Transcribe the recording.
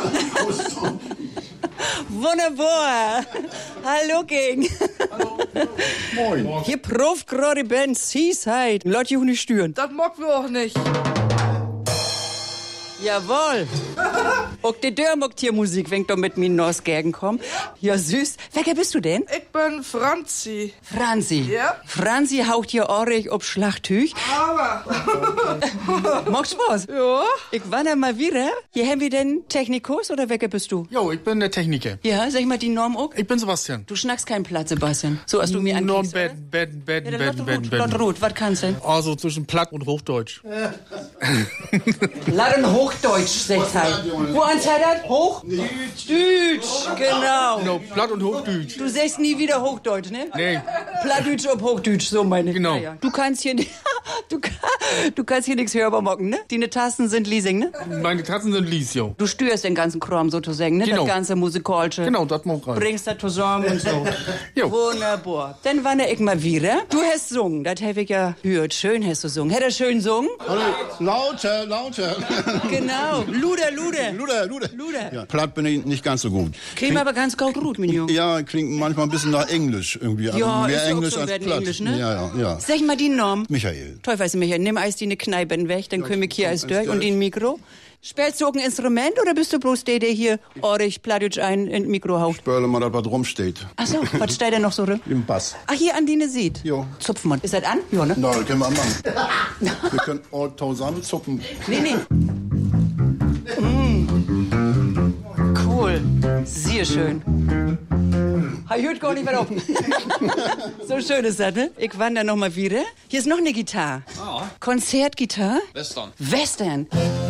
Wunderbar. Hallo, King. Hallo. Moin. Hier proft gerade Band Seaside. Leute, hier nicht stören. Das mag wir auch nicht. Jawohl. Auch die Dörr mockt hier Musik, wenn du mit mir nach Gergen komm. Ja, süß. Welcher bist du denn? Ich bin Franzi. Franzi. Ja. Franzi haucht hier Ohrich ob Schlachttüch. Aber. Macht Spaß. Ja. Ich war da mal wieder. Hier haben wir den Technikus oder welcher bist du? Jo, ich bin der Techniker. Ja, sag ich mal die Norm auch. Ich bin Sebastian. Du schnackst keinen Platz, Sebastian. So, als du mir ankickst, oder? Bed. Rot, was kannst du denn? Also zwischen Platt und Hochdeutsch. Laut und Hochdeutsch, sagt halt. Wo anzeigt das? Hoch? Deutsch, genau. Genau, Platt und Hochdeutsch. Du sagst nie wieder Hochdeutsch, ne? Nee. Plattdeutsch ob Hochdeutsch, so meine ich. Genau. Ja, ja. Du kannst hier du kannst hier nichts hörbar mocken, ne? Deine Tasten sind Leasing, ne? Meine Tatzen sind Lies, jo. Du störst den ganzen Kram sozusagen, ne? Genau. Das ganze musikalische. Genau, das mag rein. Bringst das zusammen und so. Jo. Wunderbar. Dann wandere ich mal wieder. Du hast gesungen, das habe ich ja gehört. Schön hast du gesungen. Hätt er schön gesungen? Lauter. Genau. Luder. Luder. Ja, platt bin ich nicht ganz so gut. Klingt aber ganz gut, mein Junge. Ja, klingt manchmal ein bisschen nach Englisch irgendwie. Also Ja, mehr ist ja auch Englisch so als werden platt. Englisch, ne? Ja. Sag mal die Norm. Michael. Teufel, Michael, nimm eis die ne Kneipen weg, dann komm ich hier als durch durch. und den Mikro. Spielst du auch ein Instrument oder bist du bloß der hier orig plattdeutsch ein in Mikro haut? Spörle mal, dass was rumsteht. Ach so, was steht denn noch so rum? Im Bass. Ach, hier an die ne sieht. Jo. Zupfen wir. Ist das an? Ja, ne? Na, das können wir machen. Wir können all zusammen zuppen. Nee. Cool. Sehr schön. Ich hört gar nicht mehr offen. So schön ist das, ne? Ich wandere noch mal wieder. Hier ist noch eine Gitarre. Konzertgitarre. Western. Western.